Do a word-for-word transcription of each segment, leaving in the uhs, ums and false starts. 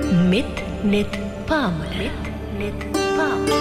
මෙත් නෙත් පාමුල මෙත් නෙත් පාමුල.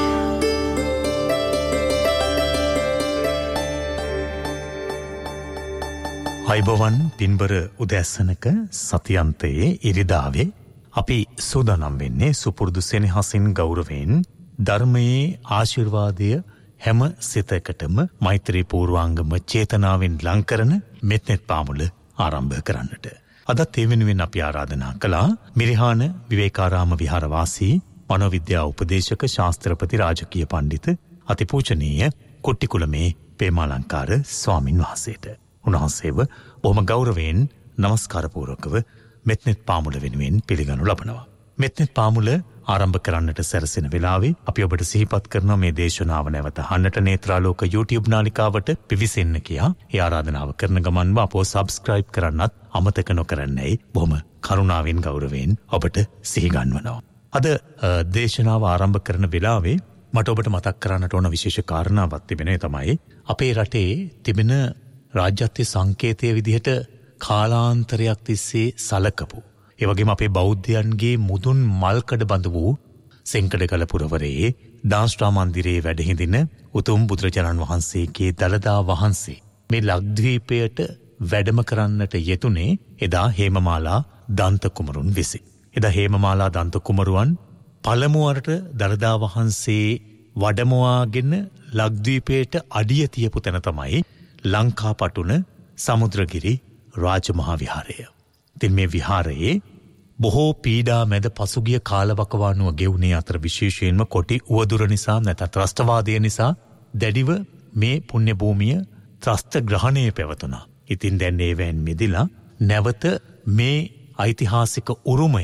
අයිබෝවන් පින්බර උදැසනක සතියන්තයේ ඉරිදාවේ අපි සූදානම් වෙන්නේ සුපුරුදු සෙනෙහසින් ගෞරවයෙන් ධර්මයේ ආශිර්වාදය හැම සිතකටම මෛත්‍රී පූර්වාංගම චේතනාවෙන් ලං කරන මෙත්නෙත් පාමුල ආරම්භ කරන්නට. අදත් ඒ වෙනුවෙන් අපි ආරාධනා කළා මිරිහාන විවේකාරාම විහාරවාසී මනෝවිද්‍යා උපදේශක ශාස්ත්‍රපති රාජකීය පඬිත අතිපූජනීය කොට්ටිකුලමේ පේමාලංකාර ස්වාමින් වහන්සේට. උන්වහන්සේව බොහොම ගෞරවයෙන් නමස්කාර පූර්වකව මෙත්නෙත් පාමුල වෙනුවෙන් පිළිගනු ලබනවා. මෙත්නෙත් පාමුල ආරම්භ කරන්නට සැරසෙන වෙලාවේ අපි ඔබට සිහිපත් කරනවා මේ දේශනාව නැවත අහන්නට නේත්‍රාලෝක YouTube නාලිකාවට පිවිසෙන්න කියා ඒ ආරාධනාව කරන ගමන්ම අපව subscribe කරන්නත් අමතක නොකරන්නයි බොහොම කරුණාවෙන් ගෞරවයෙන් ඔබට සිහි ගන්වනවා. අද දේශනාව ආරම්භ කරන වෙලාවේ මට ඔබට මතක් කරන්නට ඕන විශේෂ කාරණාවක් තිබෙනවා. තමයි අපේ රටේ තිබෙන රාජ්‍යත්ව සංකේතයේ විදිහට කාලාන්තරයක් තිස්සේ සලකපු ඒ වගේම අපේ බෞද්ධයන්ගේ මුදුන් මල්කඩ බඳ වූ සෙන්කඩගල පුරවරයේ දාස්ත්‍රා මන්දිරයේ වැඩ හිඳින උතුම් බුදුරජාණන් වහන්සේගේ දළදා වහන්සේ මේ ලක්ද්වීපයට වැඩම කරන්නට යෙතුනේ එදා හේමමාලා දන්ත කුමරුන් විසින්. එදා හේමමාලා දන්ත කුමරුවන් පළමුවරට දළදා වහන්සේ වඩමවාගෙන ලක්ද්වීපයට අඩිය තියපු තැන තමයි ලංකාපටුන සමුද්‍රගිරි රාජමහා විහාරය. ඉතින් මේ විහාරයේ බොහෝ පීඩා මැද පසුගිය කාලවකවානුව ගෙවුනේ අතර විශේෂයෙන්ම කොටි උවදුර නිසා නැත්නම් ත්‍රස්තවාදය නිසා දැඩිව මේ පුණ්‍ය භූමිය ත්‍රස්ත ග්‍රහණය පැවතුණා. ඉතින් දැන් ඒවෙන් මිදලා නැවත මේ ඓතිහාසික උරුමය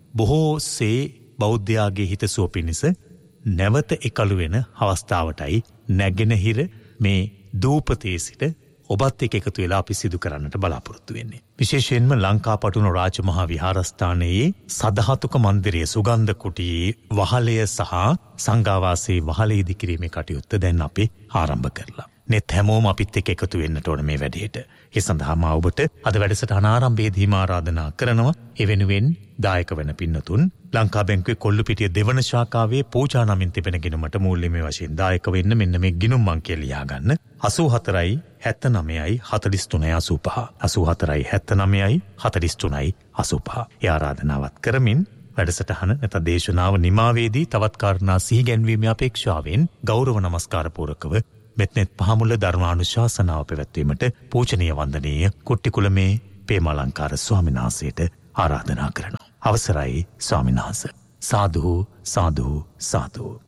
බොහෝසේ බෞද්ධයාගේ හිතසුව පිණිස නැවත එකළු වෙන අවස්ථාවටයි නැගෙනහිර මේ දූපතේ සිට ඔබත් එක්ක එකතු වෙලා අපි සිදු කරන්නට බලාපොරොත්තු වෙන්නේ. විශේෂයෙන්ම ලංකාපටුන රාජමහා විහාරස්ථානයේ සදහතුක මන්දිරයේ සුගන්ධ කුටියේ වහලය සහ සංඝාවාසයේ වහලය ඉදිකිරීමේ කටයුත්ත දැන් අපි ආරම්භ කරලා. නෙත් හැමෝම අපිත් එක්ක එකතු වෙන්නට ඕන මේ වැඩේට. ඒ සඳහාම ඔබට අද වැඩසටහන ආරම්භයේදීම ආරාධනා කරනවා ඒ වෙනුවෙන් දායක වෙන පින්නතුන් ලංකා බැංකුවේ කොල්ලුපිටිය දෙවන ශාඛාවේ පූජා නමින් තිබෙන ගිණුමට මූල්‍යමය වශයෙන් දායක වෙන්න මෙන්න මේ ගිණුම් අංකය ලියා ගන්න. අසූ හතරයි හැත්තනවයයි හතළිස් තුනයි අසූ පහ අසූ හතරයි හැත්තනවයයි හතළිස් තුනයි අසූ පහ. ඒ ආරාධනාවත් කරමින් වැඩසටහන නැත්නම් දේශනාව නිමාවේදී තවත් කාරණා සිහිගැන්වීමේ අපේක්ෂාවෙන් ගෞරව නමස්කාර පූර්වකව මෙත්නෙත් පහමුල ධර්මානුශාසනාව පැවැත්වීමට පූජනීය වන්දනීය කොට්ටිකුලමේ පේමාලංකාර ස්වාමීන් වහන්සේට ආරාධනා කරනවා. අවසරයි ස්වාමීන් වහන්සේ. සාදු සාදු සාදු.